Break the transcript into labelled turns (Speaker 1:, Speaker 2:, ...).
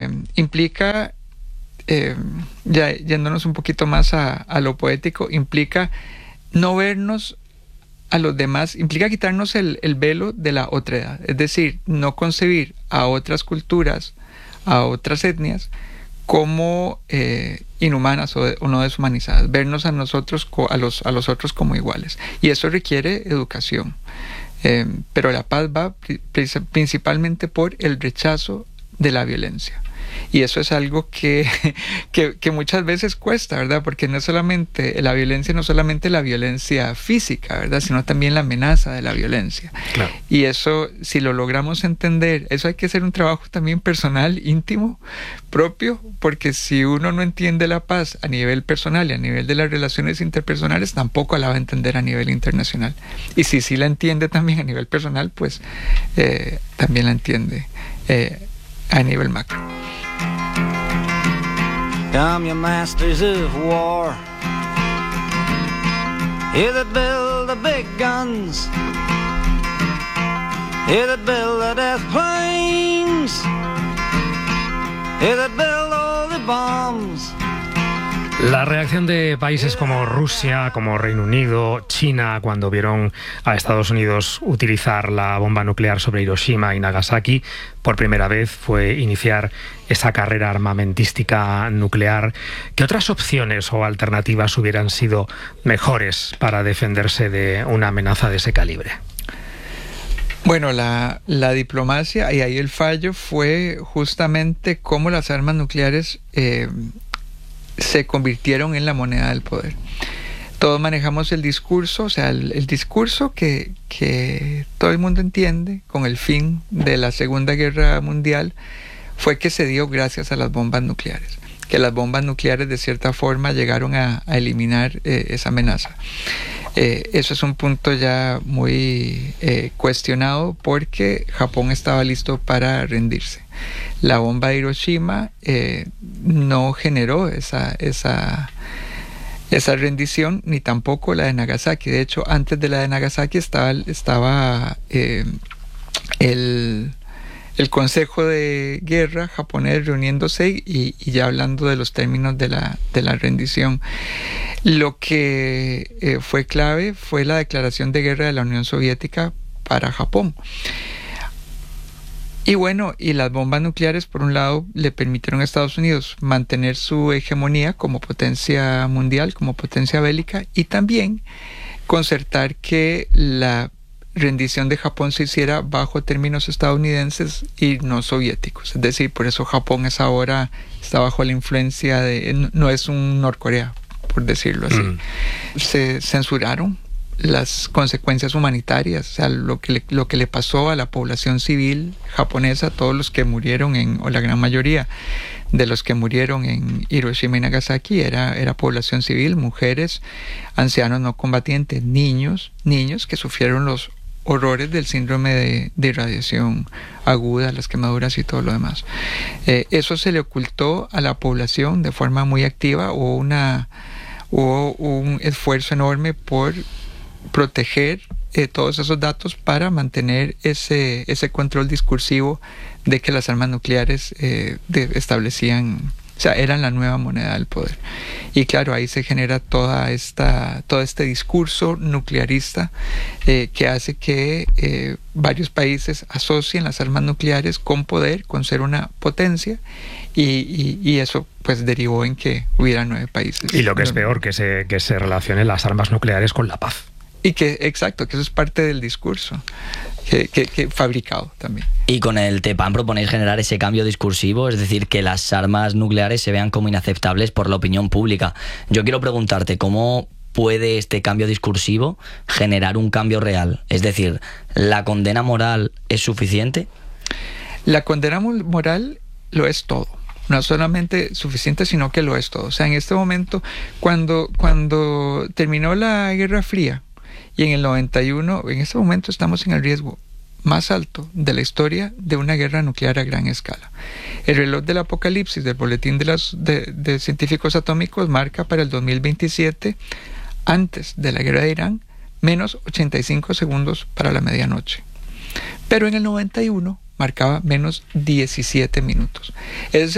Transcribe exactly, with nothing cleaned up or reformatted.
Speaker 1: eh, implica, eh, ya yéndonos un poquito más a, a lo poético, implica no vernos a los demás, implica quitarnos el, el velo de la otredad, es decir, no concebir a otras culturas, a otras etnias, como eh, inhumanas o, de, o no deshumanizadas, vernos a nosotros, a los, a los otros como iguales. Y eso requiere educación. Eh, pero la paz va pri- principalmente por el rechazo de la violencia. Y eso es algo que, que, que muchas veces cuesta, ¿verdad? Porque no solamente la violencia, no solamente la violencia física, ¿verdad? Sino también la amenaza de la violencia.
Speaker 2: Claro.
Speaker 1: Y eso, si lo logramos entender, eso hay que hacer un trabajo también personal, íntimo, propio, porque si uno no entiende la paz a nivel personal y a nivel de las relaciones interpersonales, tampoco la va a entender a nivel internacional. Y si sí la entiende también a nivel personal, pues eh, también la entiende eh, a nivel macro.
Speaker 3: Come, you masters of war, you that build the big guns, you that build the death planes, you that build all the bombs.
Speaker 2: La reacción de países como Rusia, como Reino Unido, China, cuando vieron a Estados Unidos utilizar la bomba nuclear sobre Hiroshima y Nagasaki, por primera vez fue iniciar esa carrera armamentística nuclear. ¿Qué otras opciones o alternativas hubieran sido mejores para defenderse de una amenaza de ese calibre?
Speaker 1: Bueno, la, la diplomacia, y ahí el fallo fue justamente cómo las armas nucleares eh, se convirtieron en la moneda del poder. Todos manejamos el discurso, o sea, el, el discurso que, que todo el mundo entiende con el fin de la Segunda Guerra Mundial fue que se dio gracias a las bombas nucleares, que las bombas nucleares de cierta forma llegaron a, a eliminar eh, esa amenaza. Eh, eso es un punto ya muy eh, cuestionado porque Japón estaba listo para rendirse. La bomba de Hiroshima eh, no generó esa, esa, esa rendición, ni tampoco la de Nagasaki. De hecho, antes de la de Nagasaki estaba, estaba eh, el, el Consejo de Guerra japonés reuniéndose y, y ya hablando de los términos de la, de la rendición. Lo que eh, fue clave fue la declaración de guerra de la Unión Soviética para Japón. Y bueno, y las bombas nucleares, por un lado, le permitieron a Estados Unidos mantener su hegemonía como potencia mundial, como potencia bélica, y también concertar que la rendición de Japón se hiciera bajo términos estadounidenses y no soviéticos. Es decir, por eso Japón es ahora, está bajo la influencia de, no es un Norcorea, por decirlo así. Mm. Se censuraron las consecuencias humanitarias, o sea, lo que le, lo que le pasó a la población civil japonesa, todos los que murieron en, o la gran mayoría de los que murieron en Hiroshima y Nagasaki era, era población civil, mujeres, ancianos no combatientes, niños, niños que sufrieron los horrores del síndrome de, de irradiación aguda, las quemaduras y todo lo demás. Eh, eso se le ocultó a la población de forma muy activa. Hubo una, hubo un esfuerzo enorme por proteger eh, todos esos datos para mantener ese, ese control discursivo de que las armas nucleares eh, de, establecían, o sea, eran la nueva moneda del poder. Y claro, ahí se genera toda esta, todo este discurso nuclearista eh, que hace que eh, varios países asocien las armas nucleares con poder, con ser una potencia, y, y, y eso pues derivó en que hubiera nueve países.
Speaker 2: Y lo que es peor, que se, que se relacionen las armas nucleares con la paz.
Speaker 1: Y que, exacto, que eso es parte del discurso, que, que, que fabricado también.
Speaker 4: Y con el TEPAN proponéis generar ese cambio discursivo, es decir, que las armas nucleares se vean como inaceptables por la opinión pública. Yo quiero preguntarte, ¿cómo puede este cambio discursivo generar un cambio real? Es decir, ¿la condena moral es suficiente?
Speaker 1: La condena moral lo es todo. No solamente suficiente, sino que lo es todo. O sea, en este momento, cuando, cuando terminó la Guerra Fría, y en el noventa y uno, en este momento estamos en el riesgo más alto de la historia de una guerra nuclear a gran escala. El reloj del apocalipsis del Boletín de, las, de, de Científicos Atómicos marca para el dos mil veintisiete, antes de la guerra de Irán, menos ochenta y cinco segundos para la medianoche. Pero en el noventa y uno marcaba menos diecisiete minutos. Es